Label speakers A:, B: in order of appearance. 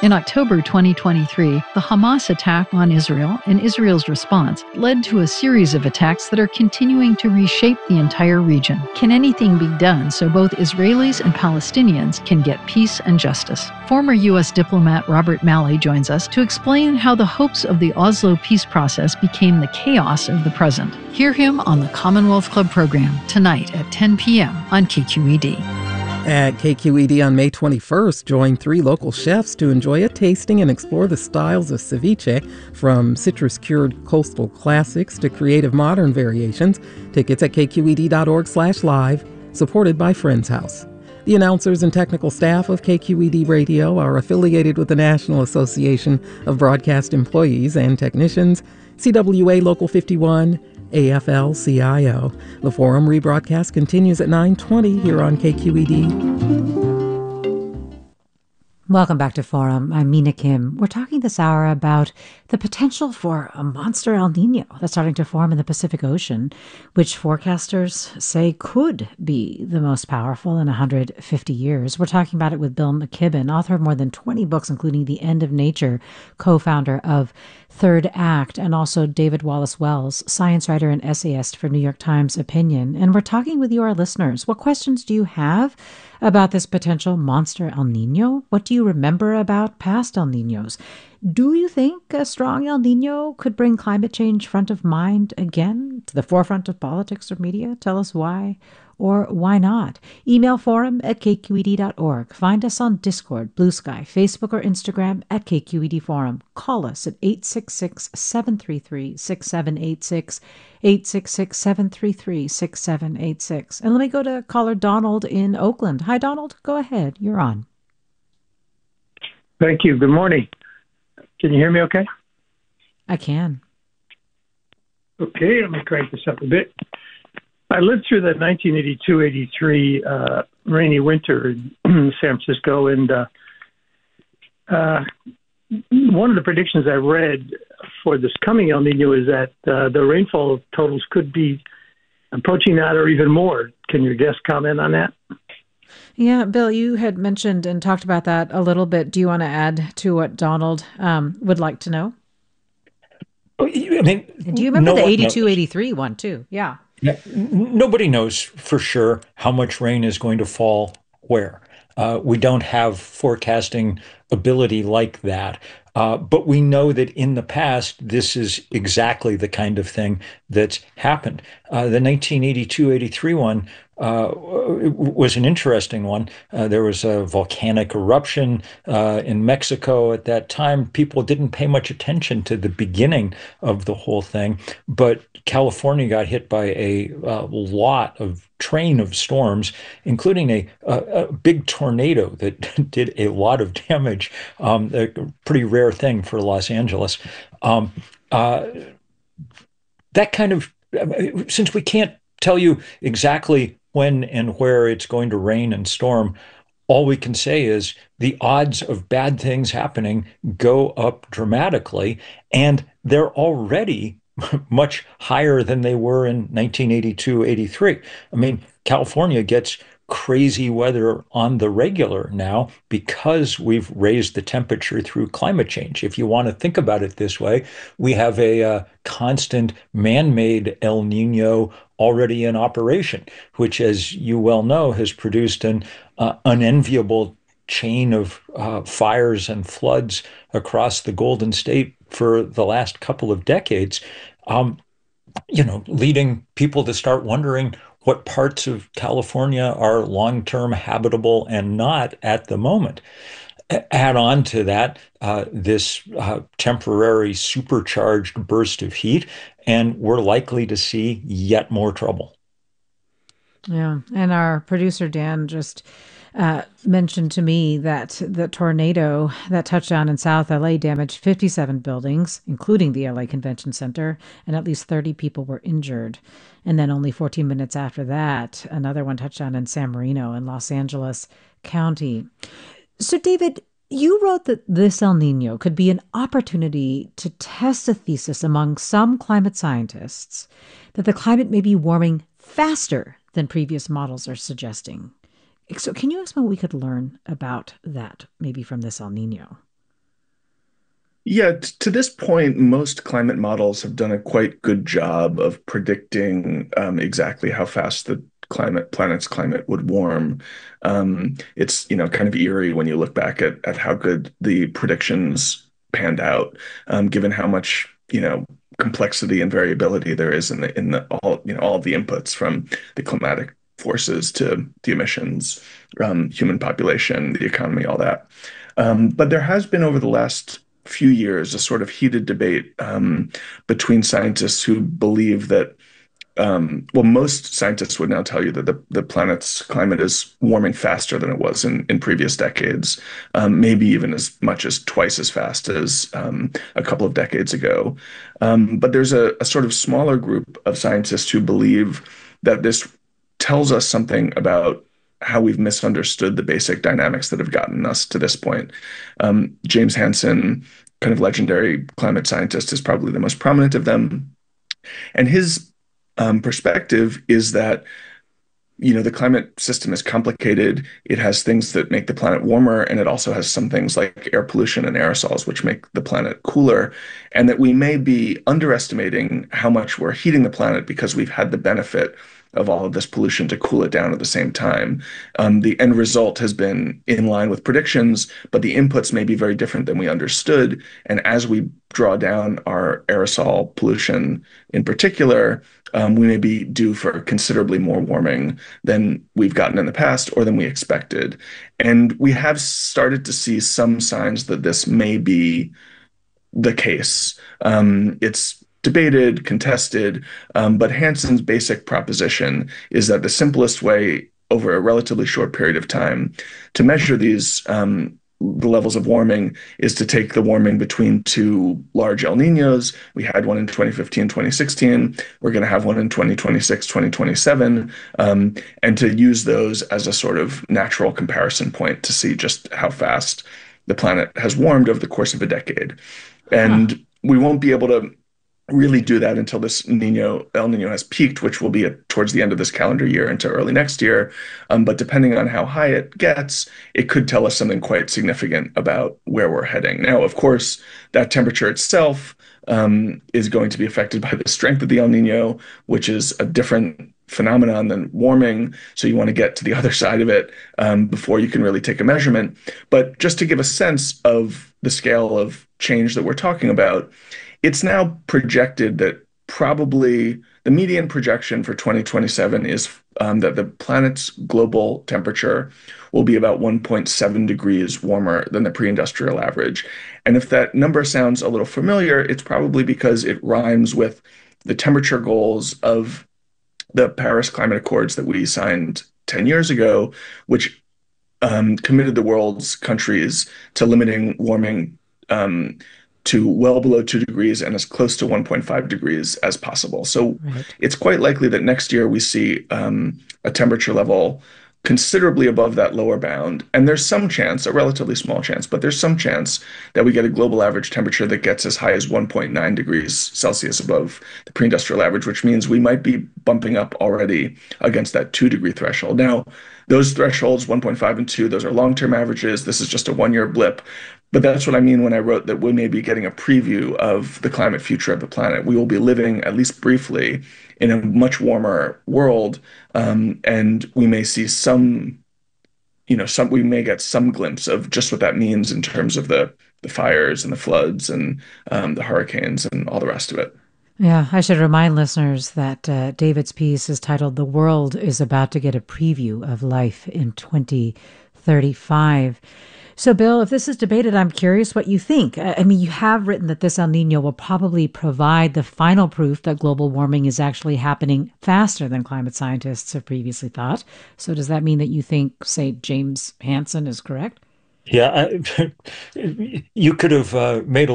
A: In October 2023, the Hamas attack on Israel and Israel's response led to a series of attacks that are continuing to reshape the entire region. Can anything be done so both Israelis and Palestinians can get peace and justice? Former U.S. diplomat Robert Malley joins us to explain how the hopes of the Oslo peace process became the chaos of the present. Hear him on the Commonwealth Club program tonight at 10 p.m. on KQED.
B: At KQED on May 21st, join 3 local chefs to enjoy a tasting and explore the styles of ceviche, from citrus-cured coastal classics to creative modern variations. Tickets at kqed.org/live, supported by Friends House. The announcers and technical staff of KQED Radio are affiliated with the National Association of Broadcast Employees and Technicians, CWA Local 51, AFL-CIO. The Forum rebroadcast continues at 9:20 here on KQED.
C: Welcome back to Forum. I'm Mina Kim. We're talking this hour about the potential for a monster El Nino that's starting to form in the Pacific Ocean, which forecasters say could be the most powerful in 150 years. We're talking about it with Bill McKibben, author of more than 20 books, including The End of Nature, co-founder of Third Act, and also David Wallace Wells, science writer and essayist for New York Times Opinion. And we're talking with you, our listeners. What questions do you have about this potential monster El Nino? What do you remember about past El Ninos? Do you think a strong El Nino could bring climate change front of mind again, to the forefront of politics or media? Tell us why or why not. Email forum@kqed.org. Find us on Discord, Blue Sky, Facebook, or Instagram at KQED Forum. Call us at 866-733-6786, 866-733-6786. And let me go to caller Donald in Oakland. Hi, Donald. Go ahead. You're on.
D: Thank you. Good morning. Can you hear me okay?
C: I can.
D: Okay, let me crank this up a bit. I lived through the 1982-83 rainy winter in San Francisco, and one of the predictions I read for this coming El Nino is that the rainfall totals could be approaching that or even more. Can your guest comment on that?
C: Yeah, Bill, you had mentioned and talked about that a little bit. Do you want to add to what Donald would like to know?
E: I mean,
C: do you remember the 82-83 one too? Yeah.
E: Nobody knows for sure how much rain is going to fall where. We don't have forecasting ability like that. But we know that in the past, this is exactly the kind of thing that's happened. The 1982-83 one was an interesting one. There was a volcanic eruption in Mexico at that time. People didn't pay much attention to the beginning of the whole thing, but California got hit by a train of storms, including a big tornado that did a lot of damage, a pretty rare thing for Los Angeles. That kind of, since we can't tell you exactly when and where it's going to rain and storm, all we can say is the odds of bad things happening go up dramatically, and they're already much higher than they were in 1982-83. I mean, California gets crazy weather on the regular now because we've raised the temperature through climate change. If you want to think about it this way, we have a constant man-made El Nino already in operation, which, as you well know, has produced an unenviable chain of fires and floods across the Golden State for the last couple of decades, leading people to start wondering what parts of California are long-term habitable and not at the moment. Add on to that this temporary supercharged burst of heat, and we're likely to see yet more trouble.
C: Yeah, and our producer Dan just mentioned to me that the tornado that touched down in South LA damaged 57 buildings, including the LA Convention Center, and at least 30 people were injured. And then only 14 minutes after that, another one touched down in San Marino in Los Angeles County. So, David, you wrote that this El Nino could be an opportunity to test a thesis among some climate scientists that the climate may be warming faster than previous models are suggesting. So can you explain what we could learn about that, maybe from this El Nino?
F: Yeah, to this point, most climate models have done a quite good job of predicting exactly how fast the planet's climate would warm. It's, kind of eerie when you look back at how good the predictions panned out, given how much, complexity and variability there is in the all of the inputs from the climatic forces to the emissions, human population, the economy, all that. But there has been over the last few years a sort of heated debate between scientists who believe that, well, most scientists would now tell you that the planet's climate is warming faster than it was in previous decades, maybe even as much as twice as fast as a couple of decades ago. But there's a sort of smaller group of scientists who believe that this tells us something about how we've misunderstood the basic dynamics that have gotten us to this point. James Hansen, kind of legendary climate scientist, is probably the most prominent of them. And his perspective is that, the climate system is complicated. It has things that make the planet warmer, and it also has some things like air pollution and aerosols, which make the planet cooler. And that we may be underestimating how much we're heating the planet because we've had the benefit of all of this pollution to cool it down at the same time. The end result has been in line with predictions, but the inputs may be very different than we understood. And as we draw down our aerosol pollution in particular, we may be due for considerably more warming than we've gotten in the past or than we expected. And we have started to see some signs that this may be the case. It's debated, contested, but Hansen's basic proposition is that the simplest way over a relatively short period of time to measure the levels of warming is to take the warming between two large El Niños. We had one in 2015, 2016. We're going to have one in 2026, 2027, and to use those as a sort of natural comparison point to see just how fast the planet has warmed over the course of a decade. And we won't be able to really do that until this El Nino has peaked, which will be towards the end of this calendar year into early next year. But depending on how high it gets, it could tell us something quite significant about where we're heading. Now, of course, that temperature itself is going to be affected by the strength of the El Nino, which is a different phenomenon than warming. So you want to get to the other side of it before you can really take a measurement. But just to give a sense of the scale of change that we're talking about, it's now projected that probably the median projection for 2027 is that the planet's global temperature will be about 1.7 degrees warmer than the pre-industrial average. And if that number sounds a little familiar, it's probably because it rhymes with the temperature goals of the Paris Climate Accords that we signed 10 years ago, which committed the world's countries to limiting warming to well below 2 degrees and as close to 1.5 degrees as possible. So It's quite likely that next year we see a temperature level considerably above that lower bound. And there's some chance, a relatively small chance, but there's some chance that we get a global average temperature that gets as high as 1.9 degrees Celsius above the pre-industrial average, which means we might be bumping up already against that 2-degree threshold. Now, those thresholds, 1.5 and 2, those are long-term averages. This is just a one-year blip. But that's what I mean when I wrote that we may be getting a preview of the climate future of the planet. We will be living, at least briefly, in a much warmer world, and we may see we may get some glimpse of just what that means in terms of the fires and the floods and the hurricanes and all the rest of it.
C: Yeah, I should remind listeners that David's piece is titled "The World is About to Get a Preview of Life in 2035." So, Bill, if this is debated, I'm curious what you think. I mean, you have written that this El Nino will probably provide the final proof that global warming is actually happening faster than climate scientists have previously thought. So does that mean that you think, say, James Hansen is correct?
E: Yeah, you could have made a